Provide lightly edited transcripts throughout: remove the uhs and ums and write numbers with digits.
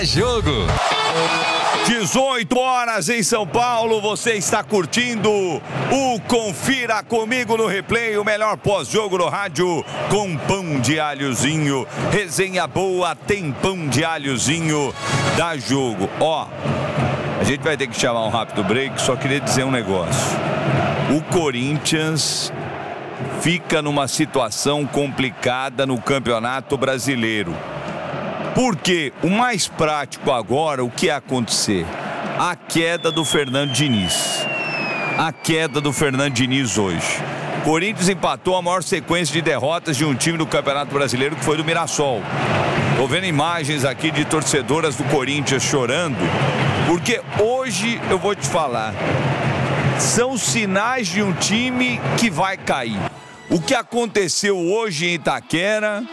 Dá Jogo. 18 horas em São Paulo, você está curtindo o Confira Comigo no Replay, o melhor pós-jogo no rádio, com pão de alhozinho. Resenha boa, tem pão de alhozinho. Dá Jogo. Ó, a gente vai ter que chamar um rápido break, só queria dizer um negócio. O Corinthians fica numa situação complicada no Campeonato Brasileiro. Porque o mais prático agora, o que ia acontecer? A queda do Fernando Diniz. A queda do Fernando Diniz hoje. Corinthians empatou a maior sequência de derrotas de um time do Campeonato Brasileiro, que foi do Mirassol. Tô vendo imagens aqui de torcedoras do Corinthians chorando, porque hoje eu vou te falar, são sinais de um time que vai cair. O que aconteceu hoje em Itaquera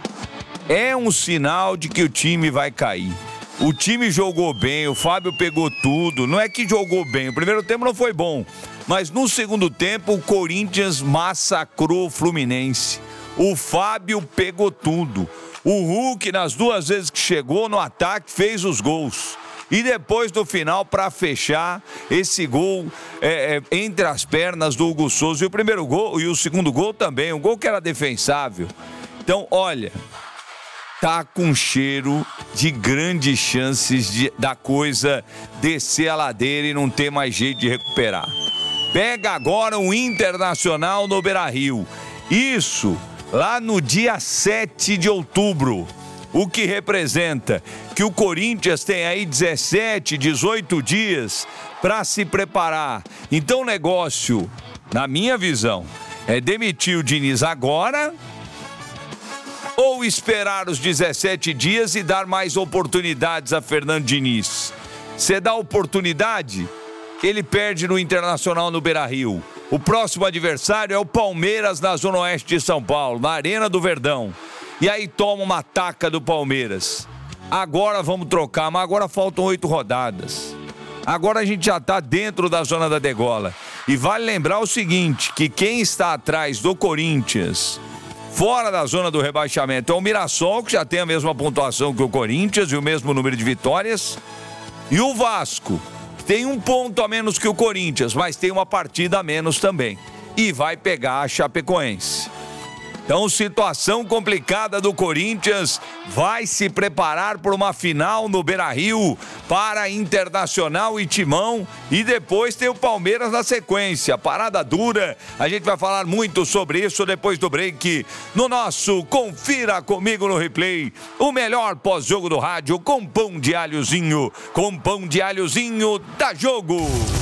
é um sinal de que o time vai cair. O time jogou bem, o Fábio pegou tudo. Não é que jogou bem, o primeiro tempo não foi bom. Mas no segundo tempo, o Corinthians massacrou o Fluminense. O Fábio pegou tudo. O Hulk, nas duas vezes que chegou no ataque, fez os gols. E depois, no final, para fechar, esse gol entre as pernas do Hugo Souza. E o primeiro gol, e o segundo gol também, um gol que era defensável. Então, olha, tá com cheiro de grandes chances da coisa descer a ladeira e não ter mais jeito de recuperar. Pega agora o Internacional no Beira-Rio. Isso lá no dia 7 de outubro. O que representa que o Corinthians tem aí 17, 18 dias para se preparar. Então o negócio, na minha visão, é demitir o Diniz agora ou esperar os 17 dias e dar mais oportunidades a Fernando Diniz. Você dá oportunidade, ele perde no Internacional no Beira-Rio. O próximo adversário é o Palmeiras na Zona Oeste de São Paulo, na Arena do Verdão. E aí toma uma taca do Palmeiras. Agora vamos trocar, mas agora faltam 8 rodadas. Agora a gente já está dentro da zona da degola. E vale lembrar o seguinte, que quem está atrás do Corinthians, fora da zona do rebaixamento, é o Mirassol, que já tem a mesma pontuação que o Corinthians e o mesmo número de vitórias. E o Vasco, que tem um ponto a menos que o Corinthians, mas tem uma partida a menos também. E vai pegar a Chapecoense. Então, situação complicada do Corinthians, vai se preparar por uma final no Beira-Rio para Internacional e Timão, e depois tem o Palmeiras na sequência. Parada dura, a gente vai falar muito sobre isso depois do break no nosso Confira Comigo no Replay, o melhor pós-jogo do rádio com pão de alhozinho, Dá Jogo.